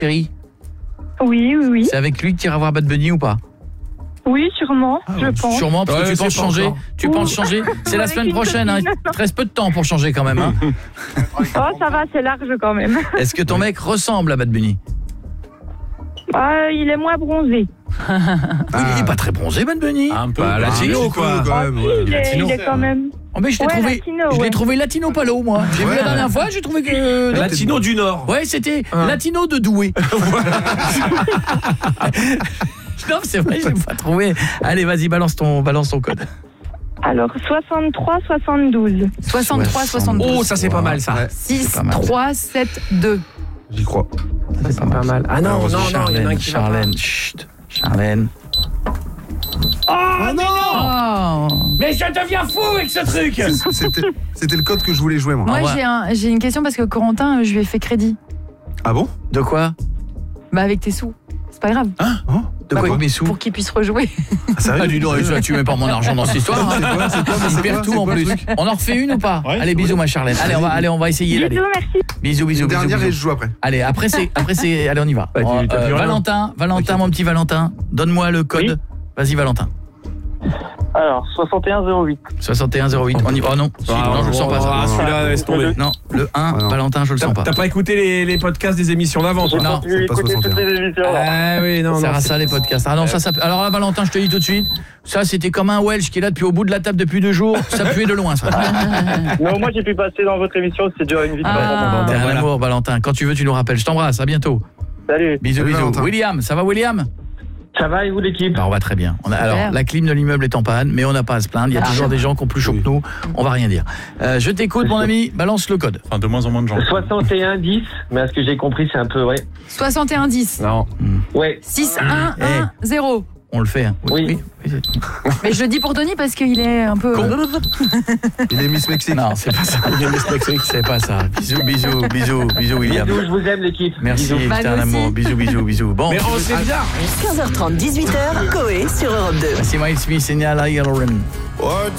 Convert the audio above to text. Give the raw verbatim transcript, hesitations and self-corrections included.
chérie? Oui, oui, oui. C'est avec lui que tu iras voir Bad Bunny ou pas? Oui, sûrement, ah, je pense. Sûrement, parce que ouais, tu penses changer. Tu Ouh. penses changer. C'est la Avec semaine une prochaine. Hein. copine. Il te reste peu de temps pour changer quand même. Hein. Oh, ça va, c'est large quand même. Est-ce que ton mec ressemble à Bad Bunny? Ah, il est moins bronzé. Il est pas très bronzé, Bad Bunny. Un peu. Bah, latino, quoi. Ah, si, il, est, il est quand même... Oh, mais je l'ai Ouais, trouvé, latino, je l'ai ouais. trouvé latino palo, moi. J'ai Ouais. vu la dernière fois, j'ai trouvé que... Latino du Nord. Ouais, c'était Hein. latino de Douai. Non, c'est vrai, je l'ai pas trouvé. Allez, vas-y, balance ton, balance ton code. Alors, soixante-trois soixante-douze. soixante-trois soixante-douze. Oh, ça c'est pas mal ça. Ouais. six pas mal. trois sept deux. J'y crois. Ça c'est pas mal. Ah non, non, non, il y en a un Charlène, qui va pas. Charlène, chut. Charlène. Oh non. Oh. Mais je deviens fou avec ce truc. C'était c'était le code que je voulais jouer, moi. Moi, Ah ouais. j'ai un, j'ai une question parce que Corentin, euh, je lui ai fait crédit. Ah bon? De quoi? Bah, avec tes sous. C'est pas grave. Oh, De quoi avec mes sous? Pour qu'il puisse rejouer. Ah, sérieux? Ah, dis donc, tu- tu mets pas mon argent dans cette histoire. Hein. C'est quoi, c'est quoi, mais Il c'est perd quoi, tout c'est en quoi le plus. truc? On en refait une ou pas? Ouais, allez, bisous ma Charlène. Allez, on va, allez, on va essayer d'aller. Bisous, merci. Bisous, bisous, Une bisous. dernière bisous. et je joue après. Allez, après c'est, après c'est, allez, on y va. Bah, tu- Euh, t'as plus rien. Valentin, Valentin, Ok. mon petit Valentin, donne-moi le code. Oui. Vas-y, Valentin. Alors, soixante et un zéro huit. soixante et un zéro huit. On y va. Oh non, si, Ah, non, je le sens pas ah, ça. celui-là, laisse tomber. Non, le un, Ah, non. Valentin, je le T'as sens pas. t'as pas écouté les, les podcasts des émissions d'avant J'ai toi? Non, pas c'est pu pas écouter toutes soixante et un. les émissions. là. Ah oui, non, Ça non. sert à c'est- ça les podcasts. Ah non, ça, ça. Alors là, Valentin, je te dis tout de suite, ça c'était comme un Welsh qui est là depuis au bout de la table depuis deux jours. Ça puait de loin, ça. Mais au moins, j'ai pu passer dans votre émission. C'est déjà une vie de Ah. vraiment. T'es un voilà. amour, Valentin. Quand tu veux, tu nous rappelles. Je t'embrasse. À bientôt. Salut. Bisous, Salut, bisous. Valentin. William, ça va, William? Ça va et vous, l'équipe? Bah, on va très bien. On a, Super. alors, la clim de l'immeuble est en panne, mais on n'a pas à se plaindre. Il y a Ah. toujours des gens qui ont plus chaud que nous. On va rien dire. Euh, je t'écoute, mon ami. Balance le code. Enfin, de moins en moins de gens. soixante et un dix, mais à ce que j'ai compris, c'est un peu vrai. soixante et un dix. Non. Ouais. six un un zéro. On le fait. Hein. Oui. oui. Mais je le dis pour Tony parce qu'il est un peu... Con. Il est Miss Mexique. Non, c'est pas ça. C'est pas ça. Bisous, bisous, bisous, bisous, William. Bisous, je vous aime, l'équipe. Merci, Bisous. Bah, j'étais un nous aussi. amour. Bisous, bisous, bisous. Bon. Mais oh, c'est bizarre. quinze heures trente, dix-huit heures, Coé sur Europe deux. Voici Miles Smith et Niall Horan. What